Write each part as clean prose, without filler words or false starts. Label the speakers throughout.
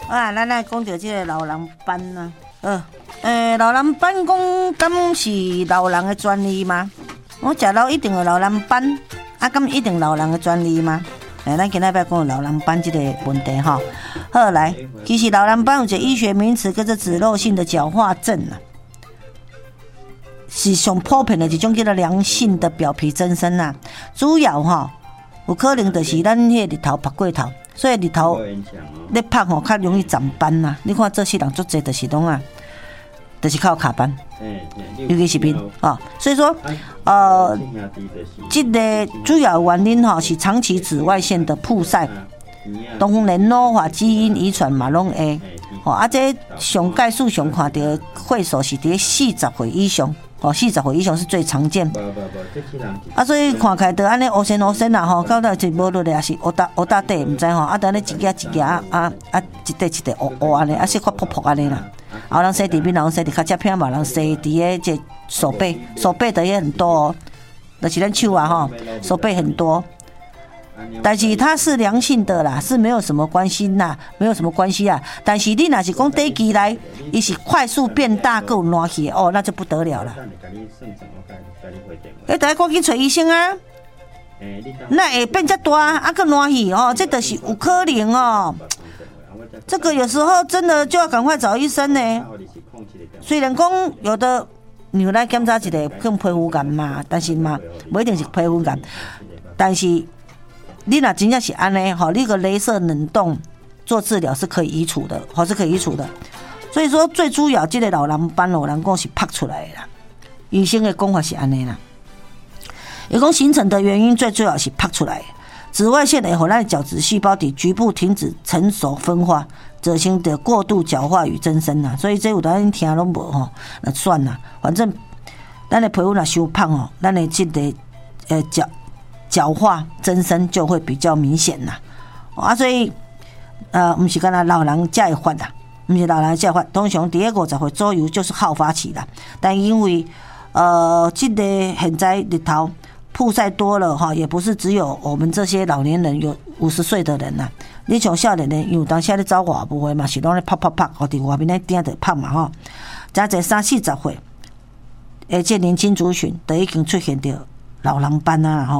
Speaker 1: 啊，咱来讲到这个老人斑啊，老人斑讲，敢是老人的专利吗？我食老一定有老人斑，啊，敢一定老人的专利吗？咱今仔要讲老人斑这个问题哈。好来，其实老人斑有一个医学名词，叫做脂漏性的角化症啊，是上普遍的一种叫做良性的表皮增生啊。主要哈，有可能就是咱迄日頭曬過頭，所以日頭咧晒吼較容易長斑呐。你看做世人足濟就是攏啊，就是靠卡斑，尤其是面哦。所以说，这个主要原因哈是长期紫外线的曝晒，当然老化基因遗传嘛拢会。这上概数上看到岁数是伫40岁以上。40岁以上是最常见，所以看起来就安尼乌生乌生啦吼，到尾就无落来也是乌搭底，唔知吼，等咧一夹一夹一块一块乌安尼，色发扑扑安尼啦。有人洗伫面，有人洗伫脚趾片嘛，有人洗伫个这手背的也很多哦，就是咱手啊吼，手背很多。但是它是良性的啦，是没有什么关系啦，没有什么关系啊。但是你若是讲短期来，伊是快速变大，够烂去哦，那就不得了了。大家赶紧找医生啊！那会变遮大，够烂去哦，这就是有可能哦。这个有时候真的就要赶快找医生呢。虽然讲有的你来检查一下，更皮肤感嘛，但是嘛，不一定是皮肤感，但是。你若真正是安尼吼，你个雷射冷冻做治疗是可以移除的，是可以移除的。所以说最主要这个老人斑有人讲是拍出来的啦，医生的讲法是安尼啦。伊讲形成的原因最主要是拍出来的，紫外线会让咱角质细胞伫局部停止成熟分化，造成的过度角化与增生啦。所以这有咱听拢无吼，那算啦，反正咱的皮肤若伤胖吼，咱的这个角化增生就会比较明显啦，所以不是干那老人才会发啦，不是老人才会发，通常第50岁左右就是好发期啦。但因为这个现在日头曝晒多了哈，也不是只有我们这些老年人有50岁的人啦，你像少年人有当时咧走外部的嘛，是拢咧拍，伫外面咧顶着拍嘛吼，加在30-40岁，这年轻族群都已经出现着老人斑啊吼。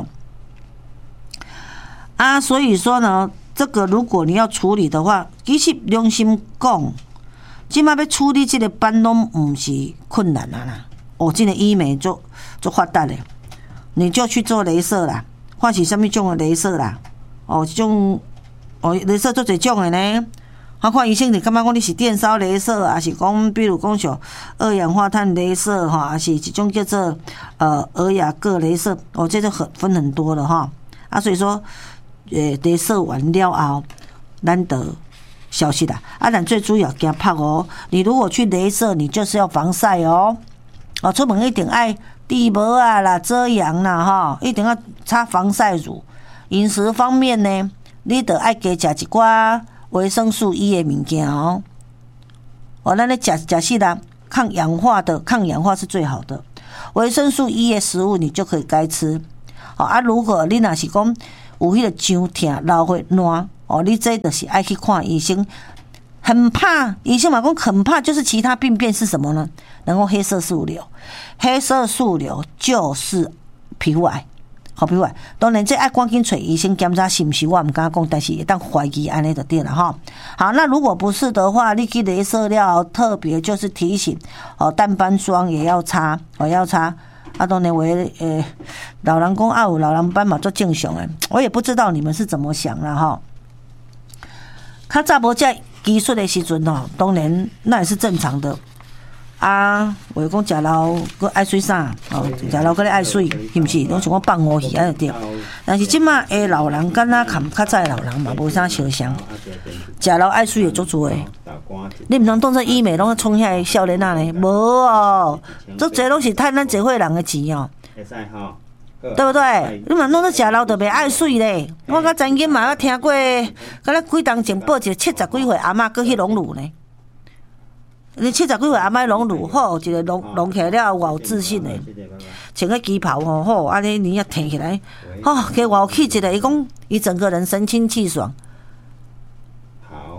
Speaker 1: 所以说呢，这个如果你要处理的话，其实良心讲，现在要处理这个斑拢不是困难啦。这个医美就发达了，你就去做雷射啦，或是什么种的雷射啦，这种雷射做侪种的呢。我看医生就感觉讲你是电烧雷射，还是讲比如讲像二氧化碳雷射哈，还是一种叫做尔雅各雷射，这就分很多了哈。所以说。雷射完了后，咱得消息啦。但最主要惊晒哦。你如果去雷射，你就是要防晒哦。出门一定爱地膜啊啦、遮阳啦哈，一定要擦防晒乳。饮食方面呢，你得爱加食一寡维生素 E 的物件哦。咱咧食食啦，抗氧化是最好的。维生素 E 的食物你就可以该吃。如果你若是讲有迄个伤痛、老血烂你这就是爱去看医生。很怕，医生嘛讲很怕，就是其他病变是什么呢？然后黑色素瘤，黑色素瘤就是皮肤癌，皮肤癌。当然，这爱赶紧找医生检查是不是，我唔敢讲，但是当怀疑安尼就对了哈。好，那如果不是的话，你去雷射了，特别就是提醒淡斑霜也要擦，要擦。当然老人讲有老人斑嘛做正常的，我也不知道你们是怎么想啦哈。较早无这技术的时阵当然那也是正常的我讲食老佮爱水啥食老佮咧爱水，是毋是？拢像我放乌鱼就对。但是即马的老人敢若含较早的老人嘛，无啥相像，食老爱水也足多诶。你毋通当作医美拢冲遐少年仔呢？无足侪拢是趁咱社会人的钱对不对？你嘛弄到食老就袂爱水咧。我较曾经嘛听过，敢若几当前报一个70几岁阿嬷，佮去隆乳呢。你70几岁阿嬷隆乳好，一个隆起来了，有自信的，穿个旗袍好，安尼你也挺起来，给我气一个，伊讲伊整个人神清气爽。
Speaker 2: 好，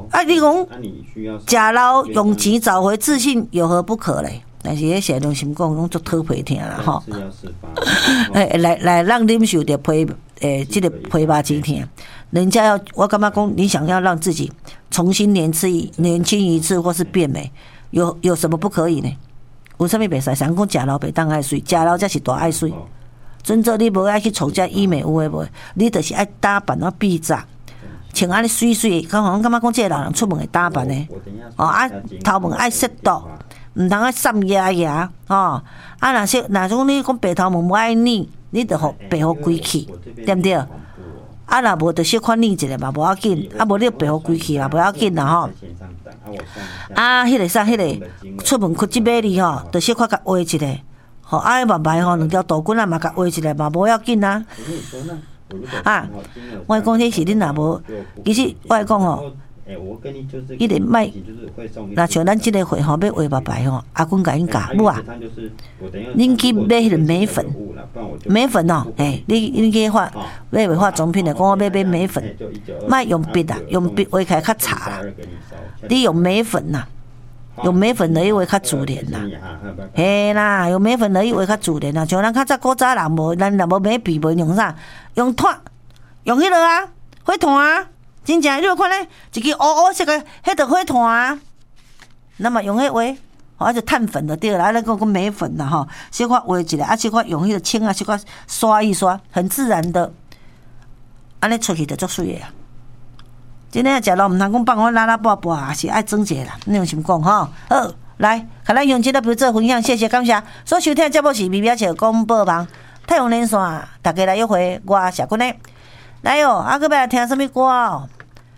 Speaker 1: 啊，你讲食老用钱找回自信有何不可嘞？但是迄些良心讲，拢足讨皮疼啦吼。来让啉受着皮这个皮肉钱疼。人家要，我感觉讲，你想要让自己重新年轻一次，或是变美，有什么不可以呢？有啥物袂使？人讲食老袂当爱水，食老才是大爱水。准做你无爱去参加医美有诶无？你就是爱打扮啊闭杂，穿安尼水水，感觉讲这个老人出门会打扮呢。哦啊，头毛爱适度，毋通爱散压压哦。啊，若种你讲白头毛无爱染，你着互白互规气，对毋对？啊，若无着小可染一下嘛，无要紧。啊，无你白互规气嘛，无要紧啦吼。啊，迄个啥，迄个出门去即买哩吼，着小可甲画一下。吼，啊，慢慢吼，两条刀棍啊嘛，甲画一下嘛，无要紧啊。啊，我讲迄是恁若无，其实我讲吼，伊个卖，若像咱即个会吼，要画白白吼，阿公甲因教母啊，恁去买迄个美粉哦，你去买化妆品的，讲我要买美粉，莫用笔啊，用笔画起来较差啦，你用美粉呐。用美粉来画较自然啦，嘿啦，用美粉来画较自然啦。像咱较早古早人无，咱若无美笔，无用啥？用炭，用迄个啊，火炭啊，真正你有看咧，一支乌乌色个，迄个火炭啊。那么用迄画，或者碳粉就对啦，咱讲美粉啦吼，小可画一下，啊，小可用迄个清啊，小可刷一刷，很自然的，安尼出去就足水的啊。真诶食咯，毋通讲放我拉拉拔拔，也是爱装者啦。你用心讲吼？好，来，甲咱用这个比如做分享，谢谢感谢。所收听的节目是微微笑广播网太阳连线，大家来约会，我谢君嘞。来哦，啊，搁要来听什么歌哦？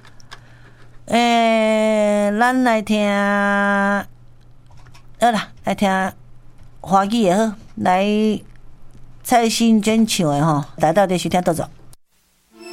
Speaker 1: 咱来听，好啦，来听华语也好，来蔡幸娟唱的吼，来到底收听倒走。